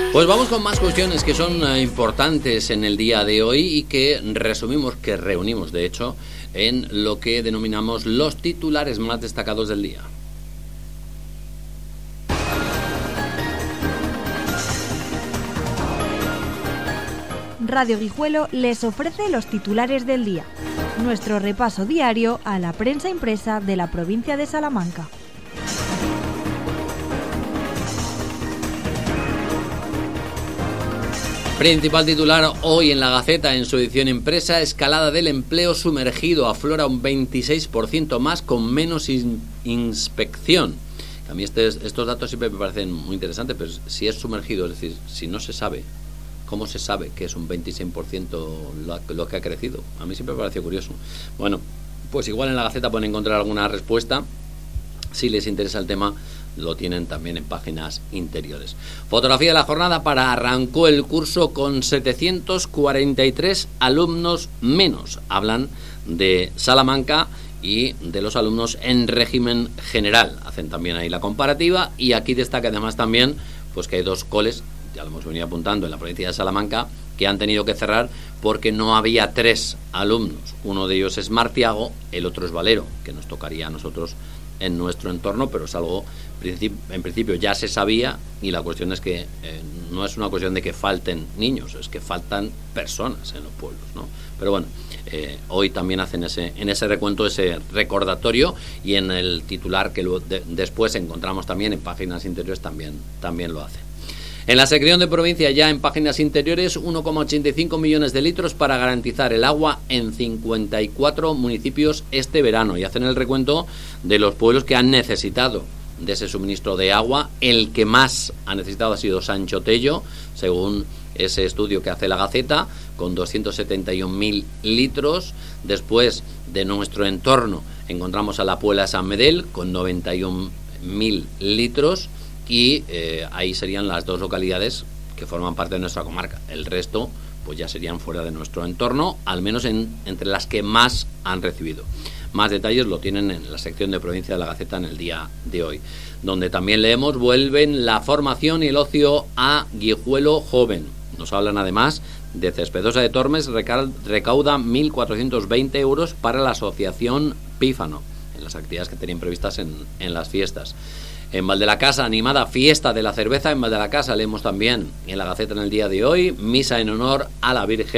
Pues vamos con más cuestiones que son importantes en el día de hoy y que reunimos de hecho en lo que denominamos los titulares más destacados del día. Radio Guijuelo les ofrece los titulares del día, nuestro repaso diario a la prensa impresa de la provincia de Salamanca. Principal titular hoy en la Gaceta, en su edición impresa: escalada del empleo sumergido, aflora un 26% más con menos inspección. A mí estos datos siempre me parecen muy interesantes, pero si es sumergido, es decir, si no se sabe, ¿cómo se sabe que es un 26% lo que ha crecido? A mí siempre me pareció curioso. Bueno, pues igual en la Gaceta pueden encontrar alguna respuesta. Si les interesa el tema, lo tienen también en páginas interiores. Fotografía de la jornada: arrancó el curso con 743 alumnos menos. Hablan de Salamanca y de los alumnos en régimen general. Hacen también ahí la comparativa, y aquí destaca además también pues que hay dos coles, ya lo hemos venido apuntando, en la provincia de Salamanca, que han tenido que cerrar porque no había 3 alumnos. Uno de ellos es Martiago, el otro es Valero, que nos tocaría a nosotros en nuestro entorno, pero es algo en principio ya se sabía, y la cuestión es que no es una cuestión de que falten niños, es que faltan personas en los pueblos, ¿no? Pero bueno, hoy también hacen en ese recuento, ese recordatorio, y en el titular que después encontramos también en páginas interiores también lo hace. En la sección de provincia, ya en páginas interiores, 1,85 millones de litros para garantizar el agua en 54 municipios este verano, y hacen el recuento de los pueblos que han necesitado de ese suministro de agua. El que más ha necesitado ha sido Sancho Tello, según ese estudio que hace la Gaceta, con 271.000 litros. Después, de nuestro entorno, encontramos a la Puebla de San Medel con 91.000 litros. Y ahí serían las dos localidades que forman parte de nuestra comarca. El resto pues ya serían fuera de nuestro entorno, al menos entre las que más han recibido. Más detalles lo tienen en la sección de provincia de la Gaceta en el día de hoy, donde también leemos: vuelven la formación y el ocio a Guijuelo Joven. Nos hablan además de Cespedosa de Tormes, recauda 1.420 euros para la asociación Pífano, en las actividades que tenían previstas en las fiestas. En Valdelacasa, animada fiesta de la cerveza en Valdelacasa. Leemos también en la Gaceta en el día de hoy: misa en honor a la Virgen